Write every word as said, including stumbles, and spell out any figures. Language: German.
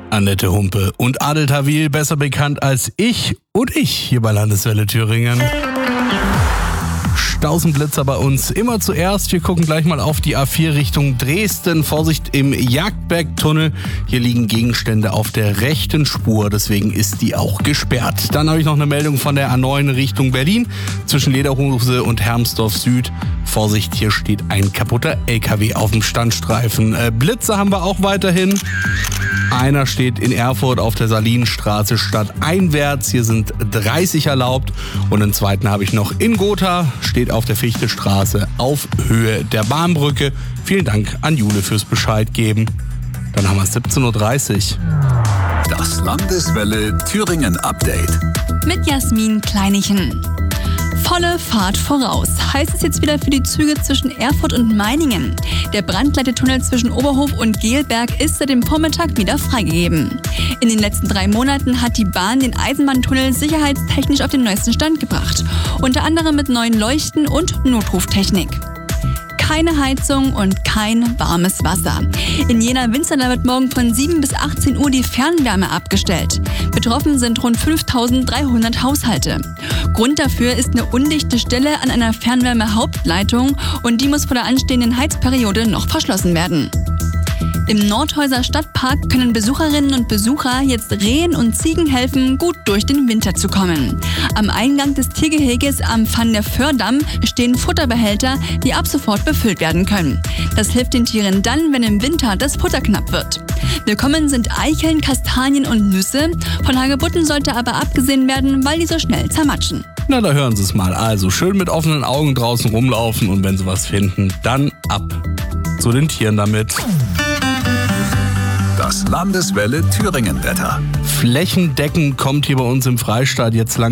Annette Humpe und Adel Tawil, besser bekannt als Ich und Ich hier bei Landeswelle Thüringen. Stausenblitzer bei uns immer zuerst. Wir gucken gleich mal auf die A vier Richtung Dresden. Vorsicht im Jagdbergtunnel. Hier liegen Gegenstände auf der rechten Spur, deswegen ist die auch gesperrt. Dann habe ich noch eine Meldung von der A neun Richtung Berlin zwischen Lederhose und Hermsdorf Süd. Vorsicht, hier steht ein kaputter L K W auf dem Standstreifen. Äh, Blitzer haben wir auch weiterhin. Einer steht in Erfurt auf der Salinenstraße stadteinwärts. Hier sind dreißig erlaubt. Und einen zweiten habe ich noch in Gotha. Steht auf der Fichtestraße auf Höhe der Bahnbrücke. Vielen Dank an Jule fürs Bescheid geben. Dann haben wir siebzehn Uhr dreißig. Das Landeswelle Thüringen Update. Mit Jasmin Kleinichen. Volle Fahrt voraus, heißt es jetzt wieder für die Züge zwischen Erfurt und Meiningen. Der Brandleitetunnel zwischen Oberhof und Gehlberg ist seit dem Vormittag wieder freigegeben. In den letzten drei Monaten hat die Bahn den Eisenbahntunnel sicherheitstechnisch auf den neuesten Stand gebracht. Unter anderem mit neuen Leuchten und Notruftechnik. Keine Heizung und kein warmes Wasser. In Jena-Winzerla wird morgen von sieben bis achtzehn Uhr die Fernwärme abgestellt. Betroffen sind rund fünftausenddreihundert Haushalte. Grund dafür ist eine undichte Stelle an einer Fernwärme-Hauptleitung und die muss vor der anstehenden Heizperiode noch verschlossen werden. Im Nordhäuser Stadtpark können Besucherinnen und Besucher jetzt Rehen und Ziegen helfen, gut durch den Winter zu kommen. Am Eingang des Tiergeheges am Van der Föhrdamm stehen Futterbehälter, die ab sofort befüllt werden können. Das hilft den Tieren dann, wenn im Winter das Futter knapp wird. Willkommen sind Eicheln, Kastanien und Nüsse. Von Hagebutten sollte aber abgesehen werden, weil die so schnell zermatschen. Na, da hören Sie es mal. Also schön mit offenen Augen draußen rumlaufen und wenn Sie was finden, dann ab zu den Tieren damit. Das Landeswelle Thüringen Wetter. Flächendeckend kommt hier bei uns im Freistaat jetzt lang